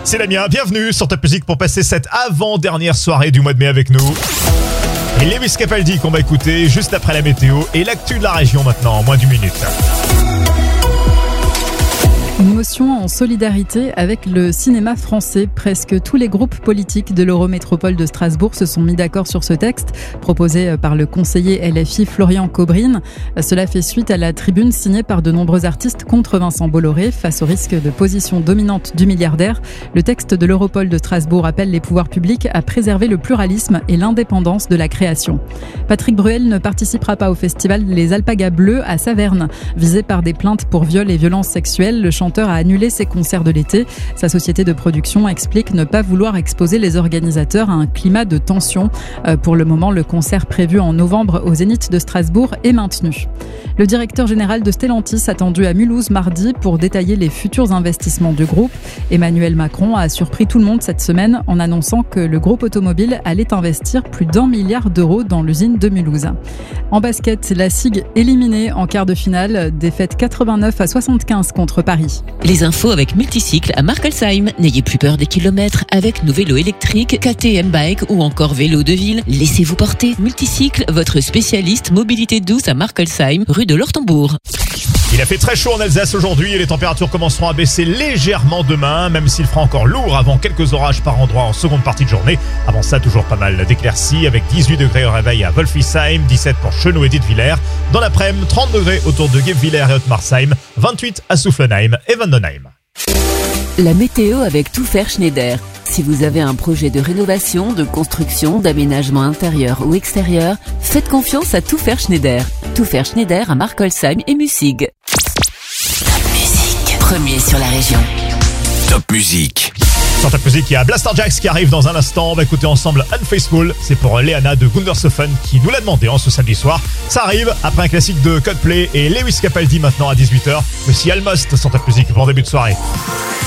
C'est Damien, bienvenue sur Top Music pour passer cette avant-dernière soirée du mois de mai avec nous. Et Lewis Capaldi qu'on va écouter juste après la météo et l'actu de la région maintenant en moins d'une minute. Une motion en solidarité avec le cinéma français. Presque tous les groupes politiques de l'Eurométropole de Strasbourg se sont mis d'accord sur ce texte, proposé par le conseiller LFI Florian Cobrin. Cela fait suite à la tribune signée par de nombreux artistes contre Vincent Bolloré face au risque de position dominante du milliardaire. Le texte de l'Europole de Strasbourg appelle les pouvoirs publics à préserver le pluralisme et l'indépendance de la création. Patrick Bruel ne participera pas au festival Les Alpagas Bleus à Saverne. Visé par des plaintes pour viol et violences sexuelles, le chanteur a annulé ses concerts de l'été. Sa société de production explique ne pas vouloir exposer les organisateurs à un climat de tension. Pour le moment, le concert prévu en novembre au Zénith de Strasbourg est maintenu. Le directeur général de Stellantis attendu à Mulhouse mardi pour détailler les futurs investissements du groupe. Emmanuel Macron a surpris tout le monde cette semaine en annonçant que le groupe automobile allait investir plus d'1 milliard d'euros dans l'usine de Mulhouse. En basket, la SIG éliminée en quart de finale, défaite 89-75 contre Paris. Les infos avec Multicycle à Markelsheim. N'ayez plus peur des kilomètres avec nos vélos électriques, KTM Bike ou encore vélos de ville. Laissez-vous porter. Multicycle, votre spécialiste mobilité douce à Markelsheim, rue de l'Ortembourg. Il a fait très chaud en Alsace aujourd'hui et les températures commenceront à baisser légèrement demain, même s'il fera encore lourd avant quelques orages par endroit en seconde partie de journée. Avant ça, toujours pas mal d'éclaircies avec 18 degrés au réveil à Wolfisheim, 17 pour Chenot et Dietwiller. Dans l'après-midi, 30 degrés autour de Guebwiller et Ottmarsheim, 28 à Soufflenheim et Vendenheim. La météo avec Tout Faire Schneider. Si vous avez un projet de rénovation, de construction, d'aménagement intérieur ou extérieur, faites confiance à Tout Faire Schneider. Tout Faire Schneider à Markelsheim et Mussig. Top Music, premier sur la région. Top Music. Sur Top Music, il y a Blaster Jacks qui arrive dans un instant. On va écouter ensemble Unfaithful. C'est pour Léana de Gundersofen qui nous l'a demandé ce samedi soir. Ça arrive après un classique de Coldplay et Lewis Capaldi maintenant à 18h. Aussi Almost sur Top Music. Bon début de soirée.